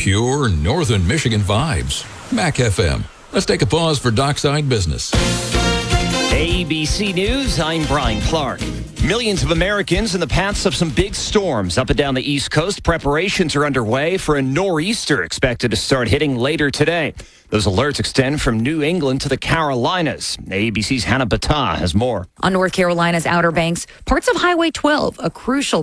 pure northern Michigan vibes. Mac FM. Let's take a pause for dockside business. ABC News, I'm Brian Clark. Millions of Americans in the paths of some big storms up and down the East Coast. Preparations are underway for a nor'easter expected to start hitting later today. Those alerts extend from New England to the Carolinas. ABC's Hannah Battah has more. On North Carolina's Outer Banks, parts of Highway 12, a crucial